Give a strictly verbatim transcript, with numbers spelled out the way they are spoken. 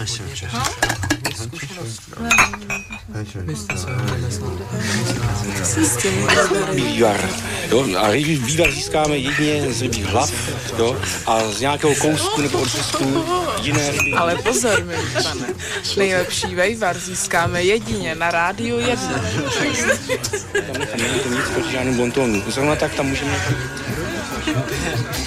Naše včera. Vývar. Jo? A rybí vývar získáme jedině z rybích hlav, jo? A z nějakého kousku nebo odřezku jiné ryby. Ale pozor, milý pane, nejlepší vejvar získáme jedině na rádiu jedna. Tam není to nic proti žádným bontónům. Zrovna tak tam můžeme...